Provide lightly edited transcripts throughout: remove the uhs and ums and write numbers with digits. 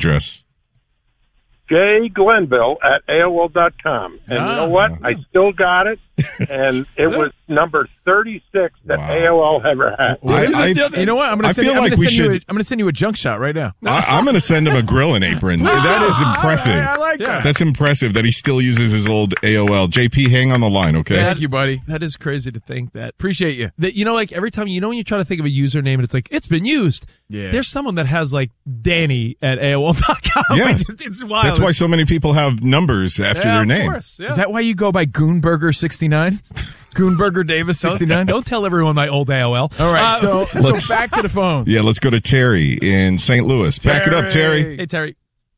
address? jglenville@AOL.com. And you know what? I still got it. And it was number 36 that AOL ever had. You know what? I'm going to send you a junk shot right now. I'm going to send him a grilling apron. That is impressive. I like that. That's impressive that he still uses his old AOL. JP, hang on the line, okay? Thank you, buddy. That is crazy to think that. Appreciate you. That, you know, like every time, you know, when you try to think of a username and it's like, it's been used. Yeah. There's someone that has like Danny at AOL.com. Yeah. It's wild. That's why so many people have numbers after their name. Of course, yeah. Is that why you go by Goonburger69? Goonburger Davis 69? Don't tell everyone my old AOL. All right, so let's go back to the phones. Yeah, let's go to Terry in St. Louis. Back it up, Terry. Hey, Terry.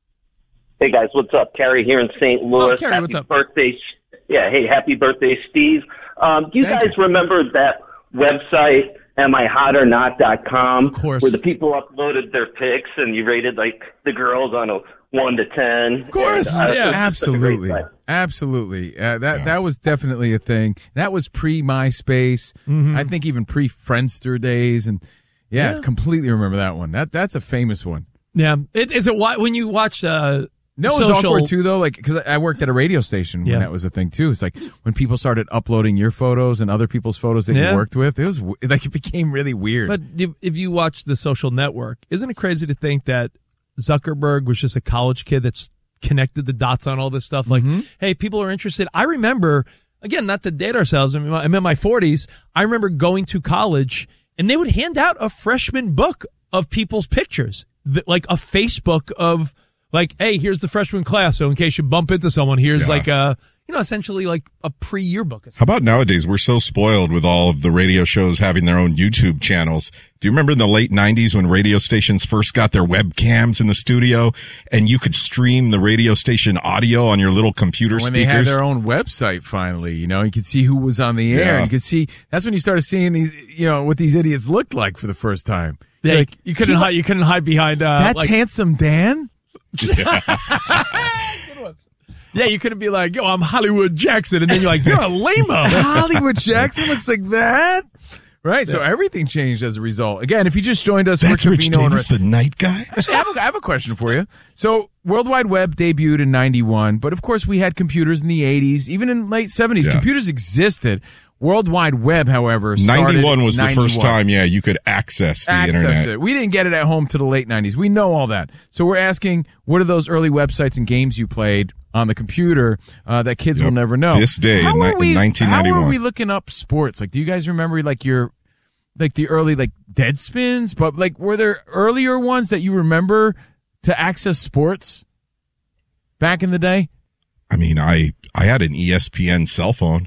Hey, guys, what's up? Carrie here in St. Louis. Carrie, what's up? Birthday. Yeah, hey, happy birthday, Steve. Do you guys remember that website, amihotOrNot.com? Of course. Where the people uploaded their pics and you rated, like, the girls on a 1 to 10. Of course. And, yeah, it's absolutely. such a great site. Absolutely. That was definitely a thing. That was pre-MySpace. Mm-hmm. I think even pre-Friendster days. And yeah, completely remember that one. That's a famous one. Yeah. Is it when you watch No, it was awkward too, though. Like, because I worked at a radio station when that was a thing too. It's like when people started uploading your photos and other people's photos that you worked with. It was like it became really weird. But if you watch The Social Network, isn't it crazy to think that Zuckerberg was just a college kid that's connected the dots on all this stuff? Like, hey, people are interested. I remember, again, not to date ourselves. I'm in my 40s. I remember going to college and they would hand out a freshman book of people's pictures, like a Facebook of. Like, hey, here's the freshman class, so in case you bump into someone, here's like a, essentially like a pre-yearbook. How about nowadays? We're so spoiled with all of the radio shows having their own YouTube channels. Do you remember in the late 90s when radio stations first got their webcams in the studio and you could stream the radio station audio on your little computer when speakers? They had their own website finally, you could see who was on the air. You could see, that's when you started seeing these, what these idiots looked like for the first time. Yeah, like, you couldn't hide behind, that's Handsome Dan? Yeah, you couldn't be like, yo, I'm Hollywood Jackson, and then you're like, you're a lame-o. Hollywood Jackson looks like that? Right, so everything changed as a result. Again, if you just joined us, that's Rich Davis, the night guy? Actually, I have a question for you. So, World Wide Web debuted in 91, but of course we had computers in the 80s, even in late 70s. Yeah. Computers existed. World Wide Web, however, started 91 was 91. the first time, you could access the internet. It. We didn't get it at home to the late 90s. We know all that. So we're asking, what are those early websites and games you played on the computer that kids will never know? This day in 1991. How are we looking up sports? Like, do you guys remember the early Deadspins? But were there earlier ones that you remember to access sports back in the day? I mean, I had an ESPN cell phone.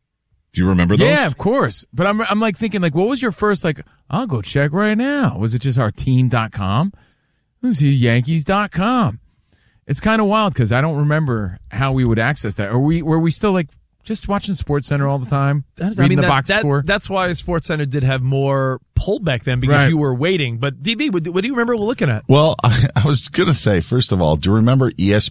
Do you remember those? Yeah, of course. But I'm thinking, what was your first, I'll go check right now. Was it just our team.com? Let's see, Yankees.com. It's kind of wild because I don't remember how we would access that. Were we still just watching SportsCenter all the time? Reading the box score? That's why SportsCenter did have more pull back then because you were waiting. But DB, what do you remember looking at? Well, I was going to say, first of all, do you remember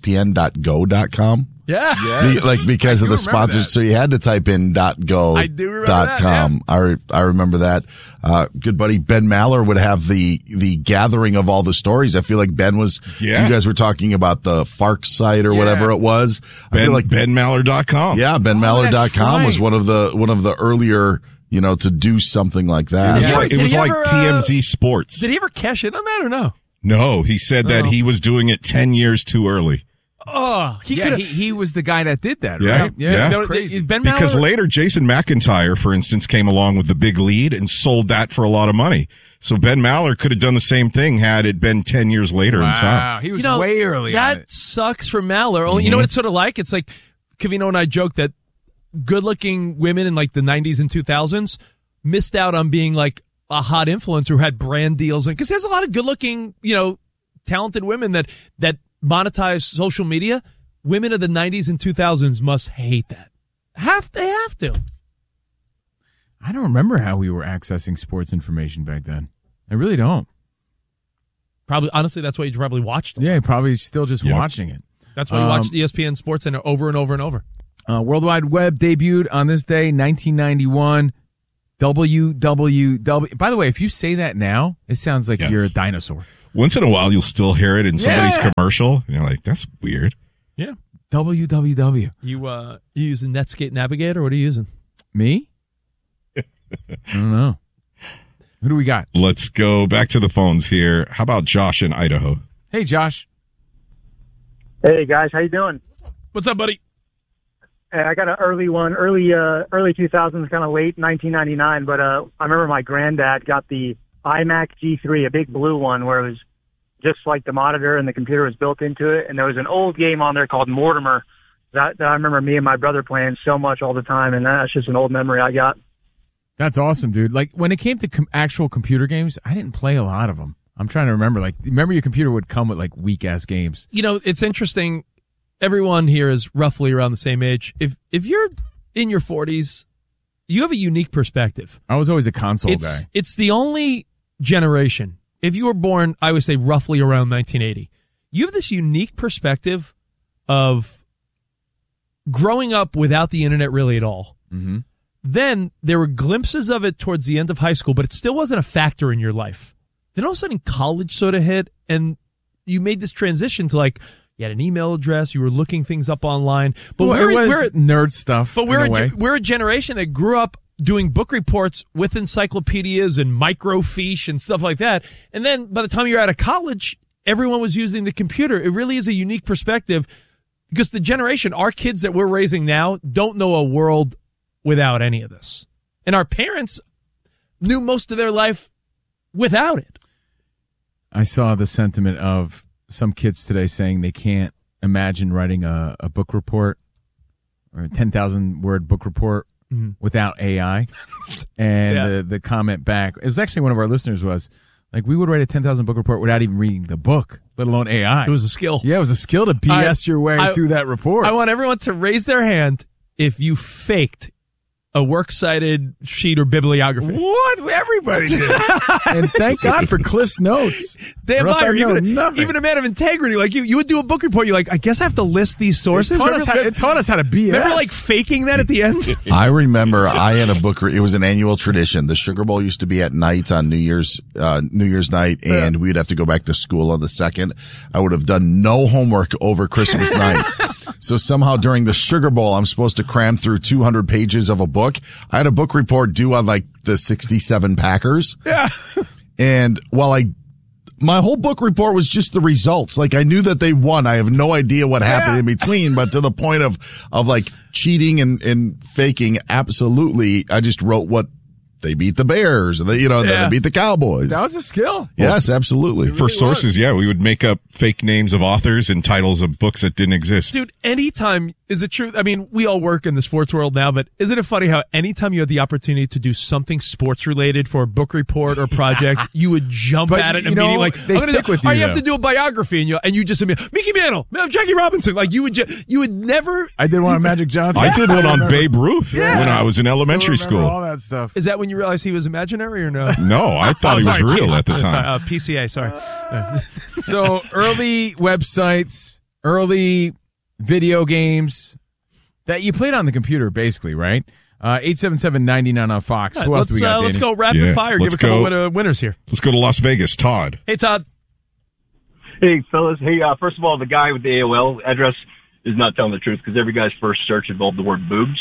ESPN.go.com? Yeah. Because of the sponsors. So you had to type in .go.com. I do remember that, yeah. I remember that. Good buddy Ben Maller would have the gathering of all the stories. I feel like Ben was, you guys were talking about the FARC site or whatever it was. I feel like BenMaller.com. Yeah, BenMaller.com was one of the earlier, to do something like that. It was like TMZ Sports. Did he ever cash in on that or no? No, he said that he was doing it 10 years too early. Oh, he was the guy that did that, yeah, right? Yeah. That's crazy. Because later Jason McIntyre, for instance, came along with the big lead and sold that for a lot of money. So Ben Maller could have done the same thing had it been 10 years later in time. He was way early. That sucks for Maller. Only, you know what it's sort of like? It's like Covino and I joke that good-looking women in the 90s and 2000s missed out on being a hot influencer who had brand deals. Because there's a lot of good-looking, talented women that monetize social media. Women of the 90s and 2000s must hate that. They have to. I don't remember how we were accessing sports information back then. I really don't. Probably, honestly, that's why you probably watched it. Yeah, probably still just watching it. That's why you watched ESPN SportsCenter over and over and over. World Wide Web debuted on this day, 1991. WWW. By the way, if you say that now, it sounds like you're a dinosaur. Once in a while, you'll still hear it in somebody's commercial, and you're like, "That's weird." Yeah. www. You using Netscape Navigator? What are you using? Me? I don't know. Who do we got? Let's go back to the phones here. How about Josh in Idaho? Hey, Josh. Hey guys, how you doing? What's up, buddy? I got an early 2000s, kind of late 1999. But I remember my granddad got the iMac G3, a big blue one, where it was just like the monitor and the computer was built into it. And there was an old game on there called Mortimer that I remember me and my brother playing so much all the time. And that's just an old memory I got. That's awesome, dude. Like, when it came to actual computer games, I didn't play a lot of them. I'm trying to remember. Like, remember your computer would come with, like, weak-ass games. You know, it's interesting. Everyone here is roughly around the same age. If you're in your 40s, you have a unique perspective. I was always a console guy. It's the only generation. If you were born, I would say, roughly around 1980, you have this unique perspective of growing up without the internet really at all. Mm-hmm. Then there were glimpses of it towards the end of high school, but it still wasn't a factor in your life. Then all of a sudden college sort of hit, and you made this transition to, like, you had an email address, you were looking things up online. But it was nerd stuff. But we're a generation that grew up doing book reports with encyclopedias and microfiche and stuff like that. And then by the time you're out of college, everyone was using the computer. It really is a unique perspective because the generation, our kids that we're raising now, don't know a world without any of this. And our parents knew most of their life without it. I saw the sentiment of some kids today saying they can't imagine writing a book report or a 10,000 word book report without AI. And the comment back, it was actually one of our listeners was like, we would write a 10,000 book report without even reading the book, let alone AI. It was a skill. Yeah, it was a skill to BS your way through that report. I want everyone to raise their hand if you faked a works cited sheet or bibliography. What? Everybody did. And thank God for Cliff's Notes. Dan Meyer, even a man of integrity like you would do a book report. You're like, I guess I have to list these sources. It taught us how to BS. Remember, like, faking that at the end? I remember I had a book. It was an annual tradition. The Sugar Bowl used to be at night on New Year's night, and we'd have to go back to school on the 2nd. I would have done no homework over Christmas night. So somehow during the Sugar Bowl, I'm supposed to cram through 200 pages of a book. I had a book report due on like the 67 Packers. Yeah. And while my whole book report was just the results. Like, I knew that they won. I have no idea what happened in between, but to the point of like cheating and faking, absolutely. I just wrote what they beat the Bears, and then they beat the Cowboys. That was a skill. Yes, absolutely. For sources, we would make up fake names of authors and titles of books that didn't exist. Dude, anytime, is it true? I mean, we all work in the sports world now, but isn't it funny how anytime you had the opportunity to do something sports related for a book report or project, you would jump at it immediately. Like, they stick with you. You have to do a biography, and you just Mickey Mantle, Jackie Robinson. Like, you would never. I did one on Magic Johnson. I did one on Babe Ruth when I was in elementary school. All that stuff. Is that when you realized he was imaginary or no? No, I thought he was real at the time. PCA, sorry. So early websites, early video games that you played on the computer, basically, right? 877-99 on Fox. Who else do we got, Danny? Let's go rapid fire. Give a couple of winners here. Let's go to Las Vegas. Todd. Hey, Todd. Hey, fellas. Hey, first of all, the guy with the AOL address is not telling the truth because every guy's first search involved the word boobs.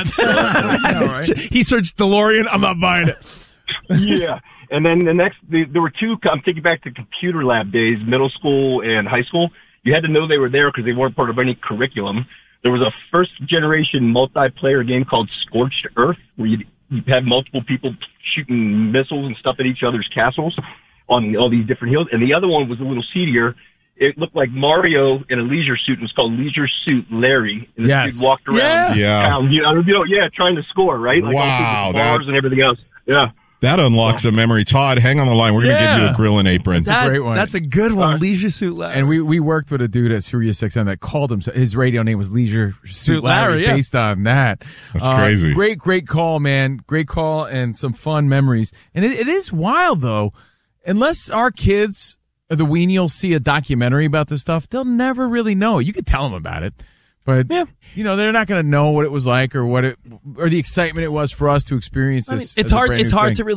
Right? He searched DeLorean. I'm not buying it. Yeah. And then there were two, I'm thinking back to computer lab days, middle school and high school. You had to know they were there because they weren't part of any curriculum. There was a first-generation multiplayer game called Scorched Earth where you had multiple people shooting missiles and stuff at each other's castles on all these different hills. And the other one was a little seedier. It looked like Mario in a leisure suit. It was called Leisure Suit Larry. And the dude walked around town, trying to score, right? Like all the bars and everything else. Yeah. That unlocks a memory. Todd, hang on the line. We're going to give you a grill and apron. That's a great one. That's a good one. Leisure Suit Larry. And we worked with a dude at Sirius XM that called him. His radio name was Leisure Suit Larry, based on that. That's crazy. Great call, man. Great call and some fun memories. And it is wild, though. Unless our kids or the weenies see a documentary about this stuff, they'll never really know. You could tell them about it. But, they're not going to know what it was like or the excitement it was for us to experience this. It's hard to really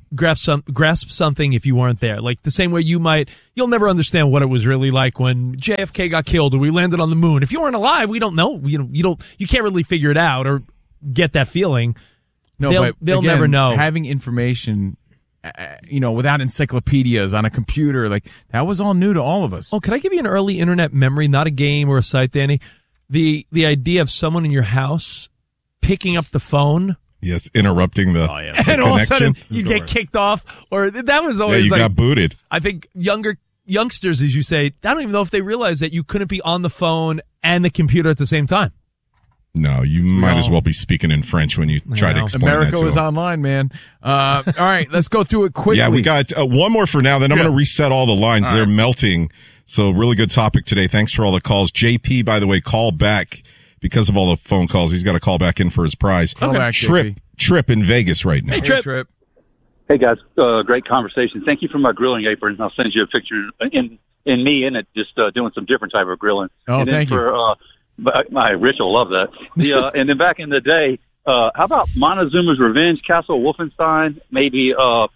grasp something if you weren't there. Like the same way you'll never understand what it was really like when JFK got killed or we landed on the moon. If you weren't alive, we don't know. You can't really figure it out or get that feeling. No, they'll again, never know. Having information, without encyclopedias on a computer, like that was all new to all of us. Oh, can I give you an early internet memory, not a game or a site, Danny? The idea of someone in your house picking up the phone. Yes, interrupting the and connection. all of a sudden you get kicked off, or that was always you got booted. I think youngsters, as you say, I don't even know if they realize that you couldn't be on the phone and the computer at the same time. No, you might as well be speaking in French when you try to explain America that to was them. online, man. All right, let's go through it quickly. Yeah, we got one more for now, then I'm going to reset all the lines. They're melting. So really good topic today. Thanks for all the calls. JP, by the way, call back because of all the phone calls. He's got to call back in for his prize. Call back, Trip in Vegas right now. Hey, Trip. Hey, guys. Great conversation. Thank you for my grilling apron. I'll send you a picture in me in it, just doing some different type of grilling. Oh, and thank you. My Rich will love that. And then back in the day, how about Montezuma's Revenge, Castle Wolfenstein, maybe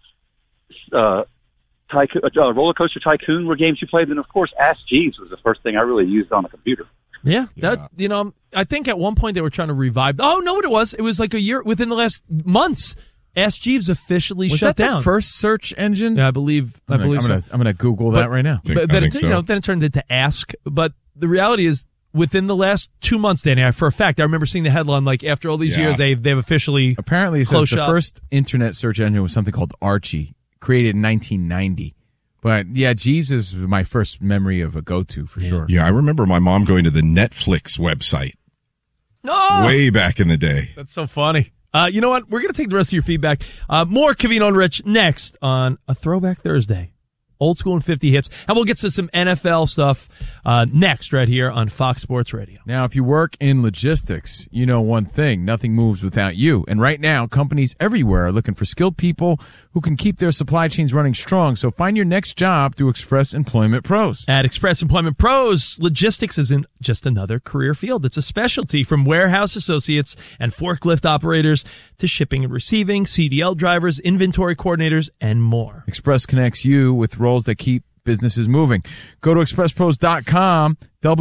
Roller Coaster Tycoon were games you played. And, of course, Ask Jeeves was the first thing I really used on a computer. Yeah, I think at one point they were trying to revive. Oh, no, what it was? It was like a year within the last months. Ask Jeeves officially shut down. The first search engine? Yeah, I believe so. I'm going to Google that right now. But then it turned into Ask. But the reality is, within the last 2 months, Danny, for a fact, I remember seeing the headline, like, after all these years, they've officially apparently closed shop. The first internet search engine was something called Archie, created in 1990. But, yeah, Jeeves is my first memory of a go-to, for sure. Yeah, I remember my mom going to the Netflix website. No! Way back in the day. That's so funny. You know what? We're going to take the rest of your feedback. More Covino and Rich next on a Throwback Thursday. Old School and 50 Hits. And we'll get to some NFL stuff next right here on Fox Sports Radio. Now, if you work in logistics, you know one thing. Nothing moves without you. And right now, companies everywhere are looking for skilled people who can keep their supply chains running strong. So find your next job through Express Employment Pros. At Express Employment Pros, logistics isn't just another career field. It's a specialty, from warehouse associates and forklift operators to shipping and receiving, CDL drivers, inventory coordinators, and more. Express connects you with roles that keep businesses moving. Go to expresspros.com,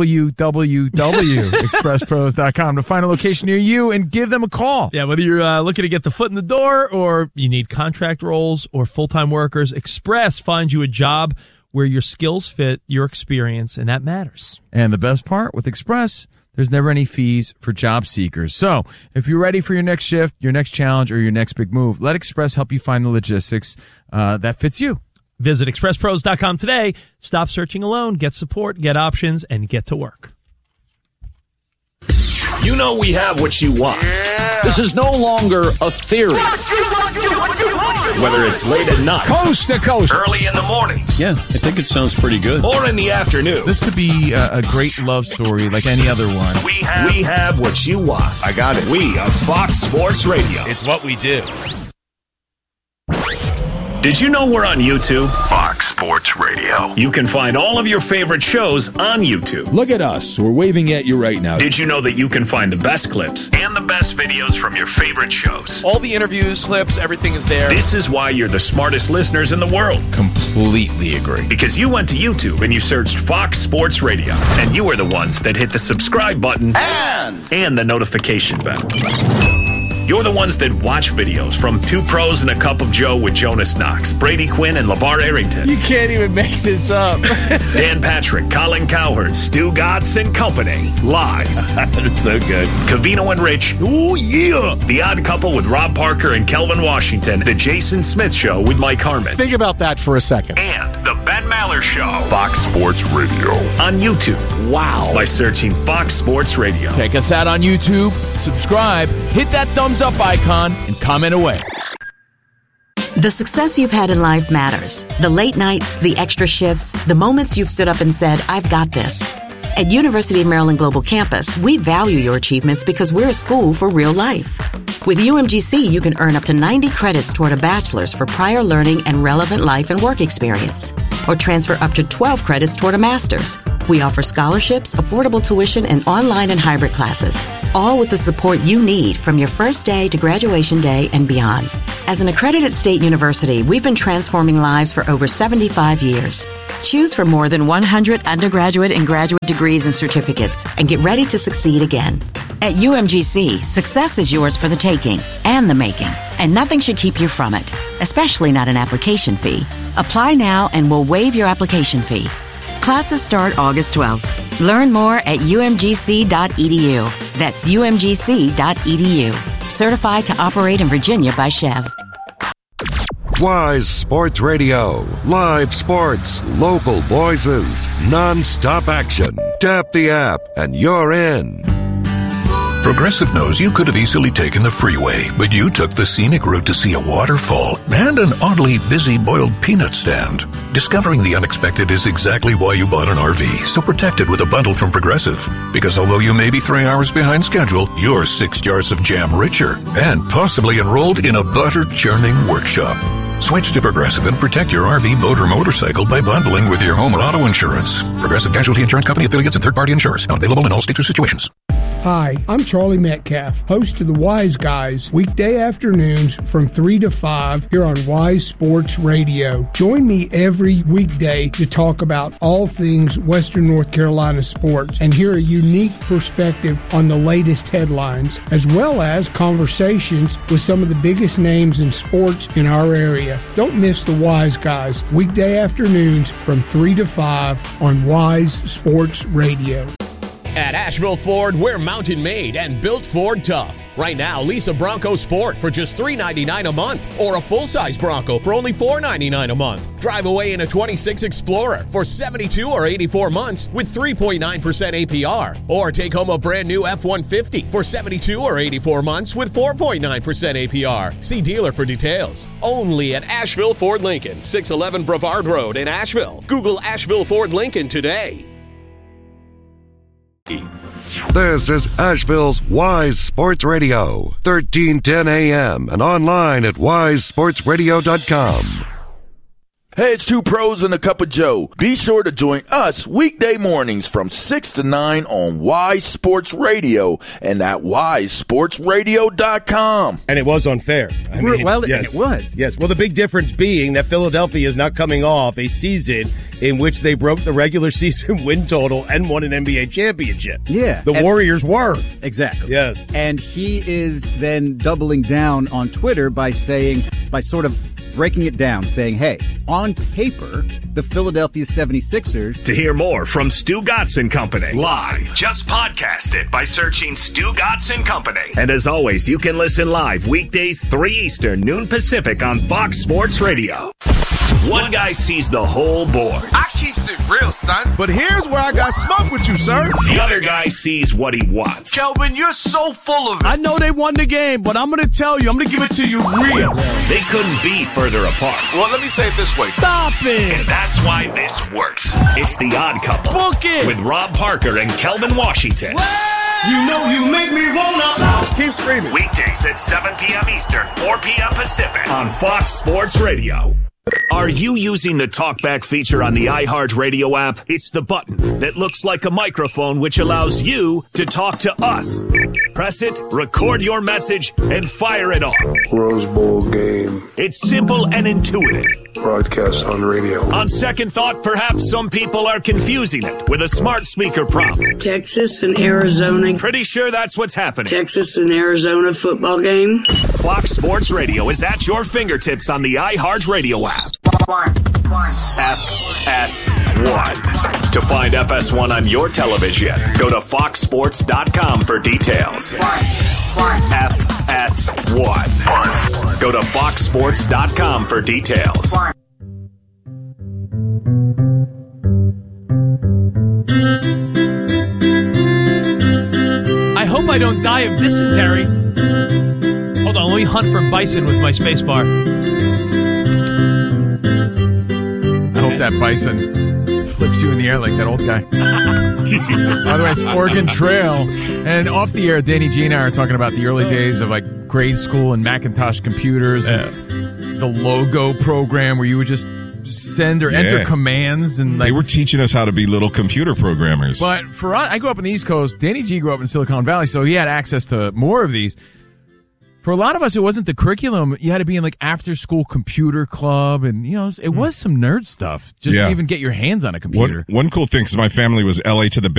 www.expresspros.com, to find a location near you and give them a call. Yeah, whether you're looking to get the foot in the door or you need contract roles or full-time workers, Express finds you a job where your skills fit your experience, and that matters. And the best part, with Express, there's never any fees for job seekers. So if you're ready for your next shift, your next challenge, or your next big move, let Express help you find the logistics that fits you. Visit expresspros.com today. Stop searching alone. Get support, get options, and get to work. You know we have what you want. Yeah. This is no longer a theory. Whether it's late at night, coast to coast, early in the mornings. Yeah, I think it sounds pretty good. Or in the afternoon. This could be a great love story like any other one. We have what you want. I got it. We are Fox Sports Radio. It's what we do. Did you know we're on YouTube? Fox Sports Radio. You can find all of your favorite shows on YouTube. Look at us. We're waving at you right now. Did you know that you can find the best clips and the best videos from your favorite shows? All the interviews, clips, everything is there. This is why you're the smartest listeners in the world. Completely agree. Because you went to YouTube and you searched Fox Sports Radio, and you are the ones that hit the subscribe button and the notification bell. You're the ones that watch videos from Two Pros and a Cup of Joe with Jonas Knox, Brady Quinn, and LeVar Arrington. You can't even make this up. Dan Patrick, Colin Cowherd, Stu Gatz, and company. Live. That's so good. Covino and Rich. Oh, yeah. The Odd Couple with Rob Parker and Kelvin Washington. The Jason Smith Show with Mike Harmon. Think about that for a second. And The Ben Maller Show. Fox Sports Radio. On YouTube. Wow. By searching Fox Sports Radio. Check us out on YouTube. Subscribe. Hit that thumbs up icon and comment away. The success you've had in life matters. The late nights, the extra shifts, the moments you've stood up and said, I've got this. At University of Maryland Global Campus, we value your achievements because we're a school for real life. With UMGC, you can earn up to 90 credits toward a bachelor's for prior learning and relevant life and work experience, or transfer up to 12 credits toward a master's. We offer scholarships, affordable tuition, and online and hybrid classes, all with the support you need from your first day to graduation day and beyond. As an accredited state university, we've been transforming lives for over 75 years. Choose from more than 100 undergraduate and graduate degrees and certificates and get ready to succeed again. At UMGC, success is yours for the taking and the making, and nothing should keep you from it, especially not an application fee. Apply now and we'll waive your application fee. Classes start August 12th. Learn more at umgc.edu. That's umgc.edu. Certified to operate in Virginia by Chev. Wise Sports Radio. Live sports, local voices, non-stop action. Tap the app and you're in. Progressive knows you could have easily taken the freeway, but you took the scenic route to see a waterfall and an oddly busy boiled peanut stand. Discovering the unexpected is exactly why you bought an RV, so protect it with a bundle from Progressive. Because although you may be 3 hours behind schedule, you're 6 jars of jam richer and possibly enrolled in a butter churning workshop. Switch to Progressive and protect your RV, boat, or motorcycle by bundling with your home and auto insurance. Progressive Casualty Insurance Company affiliates and third-party insurers. Not available in all states or situations. Hi, I'm Charlie Metcalf, host of the Wise Guys, weekday afternoons from 3 to 5 here on Wise Sports Radio. Join me every weekday to talk about all things Western North Carolina sports and hear a unique perspective on the latest headlines, as well as conversations with some of the biggest names in sports in our area. Don't miss the Wise Guys, weekday afternoons from 3 to 5 on Wise Sports Radio. At Asheville Ford, we're mountain made and built Ford tough. Right now, lease a Bronco Sport for just $399 a month or a full-size Bronco for only $499 a month. Drive away in a 26 Explorer for 72 or 84 months with 3.9% APR. Or take home a brand new F-150 for 72 or 84 months with 4.9% APR. See dealer for details. Only at Asheville Ford Lincoln, 611 Brevard Road in Asheville. Google Asheville Ford Lincoln today. This is Asheville's Wise Sports Radio, 1310 AM and online at wisesportsradio.com. Hey, it's Two Pros and a Cup of Joe. Be sure to join us weekday mornings from 6 to 9 on Wise Sports Radio and at wisesportsradio.com. And it was unfair. I mean, well, yes. and it was. Yes. Well, the big difference being that Philadelphia is not coming off a season in which they broke the regular season win total and won an NBA championship. Yeah. The Warriors were. Exactly. Yes. And he is then doubling down on Twitter by sort of breaking it down, saying, hey, on paper, the Philadelphia 76ers... To hear more from Stu Gatz and Company live, just podcast it by searching Stu Gatz and Company. And as always, you can listen live weekdays 3 Eastern, noon Pacific on Fox Sports Radio. One guy sees the whole board. I keeps it real, son. But here's where I got smoke with you, sir. The other guy sees what he wants. Kelvin, you're so full of it. I know they won the game, but I'm going to tell you, I'm going to give it to you real. They couldn't be further apart. Well, let me say it this way. Stop it. And that's why this works. It's The Odd Couple. Book it. With Rob Parker and Kelvin Washington. You know you make me wanna. Keep screaming. Weekdays at 7 p.m. Eastern, 4 p.m. Pacific on Fox Sports Radio. Are you using the TalkBack feature on the iHeartRadio app? It's the button that looks like a microphone which allows you to talk to us. Press it, record your message, and fire it off. Rose Bowl game. It's simple and intuitive. Broadcast on radio. On second thought, perhaps some people are confusing it with a smart speaker prompt. Texas and Arizona. Pretty sure that's what's happening. Texas and Arizona football game. Fox Sports Radio is at your fingertips on the iHeartRadio app. FS1. To find FS1 on your television, go to foxsports.com for details. FS1. Go to foxsports.com for details. I hope I don't die of dysentery. Hold on, let me hunt for bison with my space bar. I hope that bison flips you in the air like that old guy. By the way, it's Oregon Trail. And off the air, Danny G and I are talking about the early days of like grade school and Macintosh computers and the logo program where you would just send or enter commands, and they were teaching us how to be little computer programmers. But for us, I grew up in the East Coast. Danny G grew up in Silicon Valley, so he had access to more of these. For a lot of us, it wasn't the curriculum. You had to be in like after-school computer club, and it was some nerd stuff just to even get your hands on a computer. One cool thing, because my family was LA to the